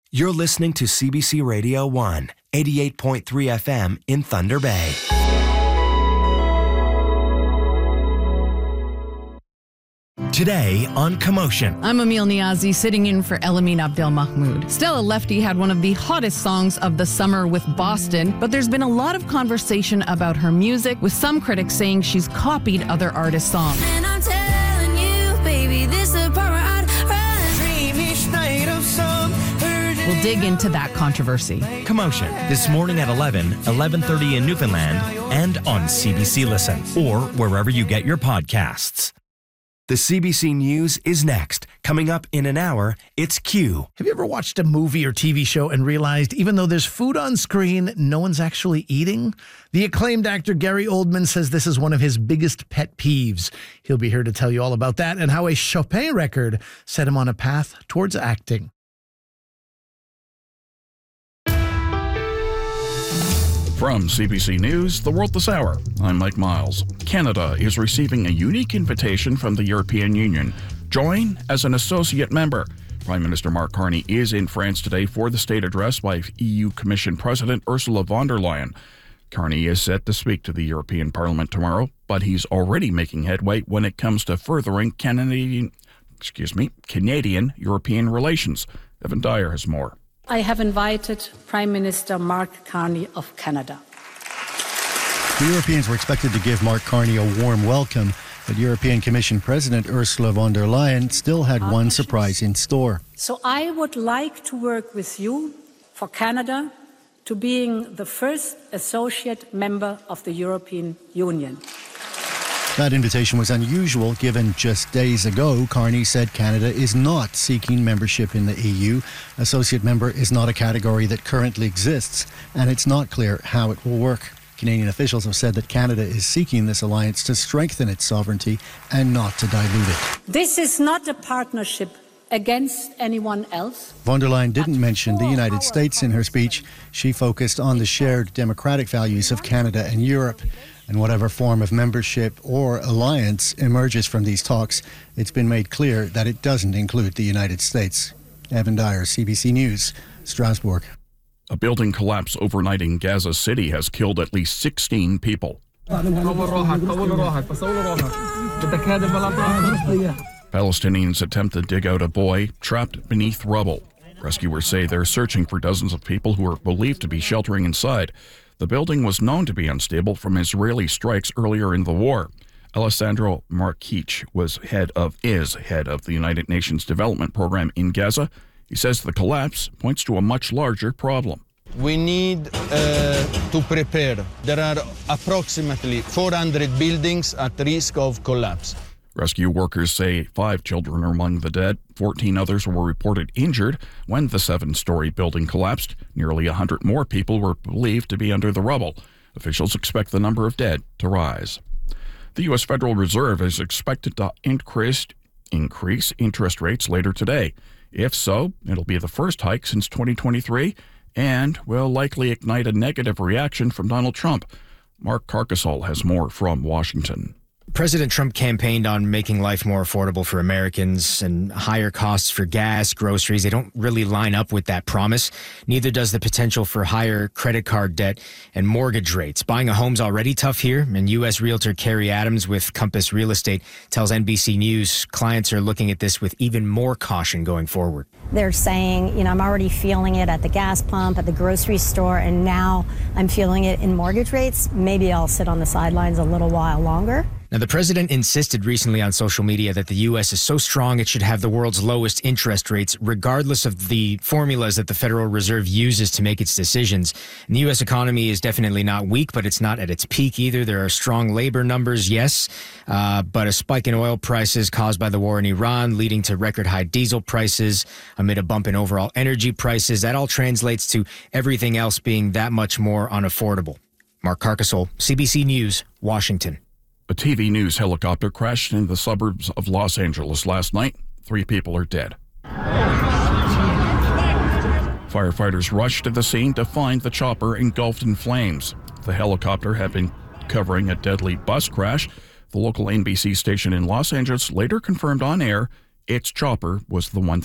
You're listening to CBC Radio 1, 88.3 FM in Thunder Bay. Today on Commotion. I'm Emil Niazi, sitting in for Elamin Abdel Mahmoud. Stella Lefty had one of the hottest songs of the summer with Boston, but there's been a lot of conversation about her music, with some critics saying she's copied other artists' songs. And I'm telling you, baby, this is the part where I'd rather dream each night of some urgent. We'll dig into that controversy. Commotion, this morning at 11:30 in Newfoundland, and on CBC Listen, or wherever you get your podcasts. The CBC News is next. Coming up in an hour, it's Q. Have you ever watched a movie or TV show and realized even though there's food on screen, no one's actually eating? The acclaimed actor Gary Oldman says this is one of his biggest pet peeves. He'll be here to tell you all about that and how a Chopin record set him on a path towards acting. From CBC News, The World This Hour, I'm Mike Miles. Canada is receiving a unique invitation from the European Union. Join as an associate member. Prime Minister Mark Carney is in France today for the state address by EU Commission President Ursula von der Leyen. Carney is set to speak to the European Parliament tomorrow, but he's already making headway when it comes to furthering Canadian-European relations. Evan Dyer has more. I have invited Prime Minister Mark Carney of Canada. The Europeans were expected to give Mark Carney a warm welcome, but European Commission President Ursula von der Leyen still had one surprise in store. So I would like to work with you for Canada to being the first associate member of the European Union. That invitation was unusual given just days ago Carney said Canada is not seeking membership in the EU. Associate member is not a category that currently exists, and it's not clear how it will work. Canadian officials have said that Canada is seeking this alliance to strengthen its sovereignty and not to dilute it. This is not a partnership against anyone else. Von der Leyen didn't mention the United States in her speech. She focused on the shared democratic values of Canada and Europe. And whatever form of membership or alliance emerges from these talks, it's been made clear that it doesn't include the United States. Evan Dyer, CBC News, Strasbourg. A building collapse overnight in Gaza City has killed at least 16 people. Palestinians attempt to dig out a boy trapped beneath rubble. Rescuers say they're searching for dozens of people who are believed to be sheltering inside. The building was known to be unstable from Israeli strikes earlier in the war. Alessandro Markich is head of the United Nations Development Program in Gaza. He says the collapse points to a much larger problem. We need to prepare. There are approximately 400 buildings at risk of collapse. Rescue workers say 5 children are among the dead. 14 others were reported injured when the 7-story building collapsed. Nearly 100 more people were believed to be under the rubble. Officials expect the number of dead to rise. The U.S. Federal Reserve is expected to increase interest rates later today. If so, it'll be the first hike since 2023 and will likely ignite a negative reaction from Donald Trump. Mark Carcasole has more from Washington. President Trump campaigned on making life more affordable for Americans, and higher costs for gas, groceries. They don't really line up with that promise. Neither does the potential for higher credit card debt and mortgage rates. Buying a home's already tough here, and U.S. realtor Carrie Adams with Compass Real Estate tells NBC News clients are looking at this with even more caution going forward. They're saying, I'm already feeling it at the gas pump, at the grocery store, and now I'm feeling it in mortgage rates. Maybe I'll sit on the sidelines a little while longer. Now, the president insisted recently on social media that the U.S. is so strong it should have the world's lowest interest rates, regardless of the formulas that the Federal Reserve uses to make its decisions. And the U.S. economy is definitely not weak, but it's not at its peak either. There are strong labor numbers, yes, but a spike in oil prices caused by the war in Iran, leading to record high diesel prices amid a bump in overall energy prices. That all translates to everything else being that much more unaffordable. Mark Carcasole, CBC News, Washington. A TV news helicopter crashed in the suburbs of Los Angeles last night. 3 people are dead. Firefighters rushed to the scene to find the chopper engulfed in flames. The helicopter had been covering a deadly bus crash. The local NBC station in Los Angeles later confirmed on air its chopper was the one that